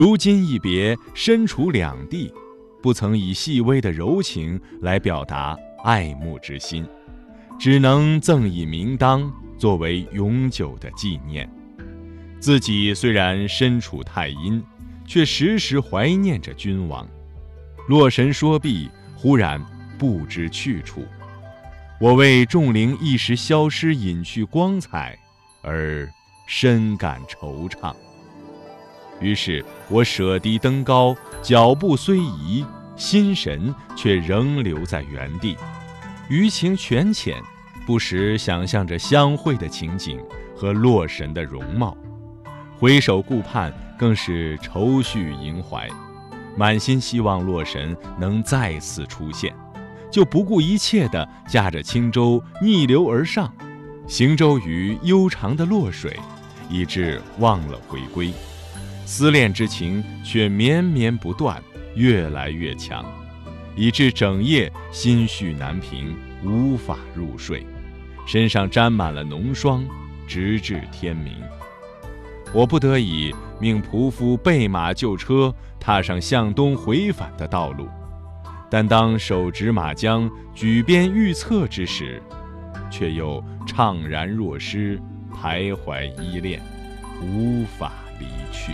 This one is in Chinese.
如今一别，身处两地，不曾以细微的柔情来表达爱慕之心，只能赠以名当，作为永久的纪念。自己虽然身处太阴，却时时怀念着君王。洛神说毕，忽然不知去处。我为众灵一时消失，隐去光彩，而深感惆怅。于是我舍低登高，脚步虽移，心神却仍留在原地。余情全浅，不时想象着相会的情景和洛神的容貌，回首顾盼，更是愁绪萦怀，满心希望洛神能再次出现，就不顾一切地驾着轻舟逆流而上，行舟于悠长的洛水，以致忘了回归。思恋之情却绵绵不断，越来越强，以致整夜心绪难平，无法入睡，身上沾满了浓霜，直至天明。我不得已命仆夫备马就车，踏上向东回返的道路。但当手执马缰，举鞭欲策之时，却又怅然若失，徘徊依恋，无法离去。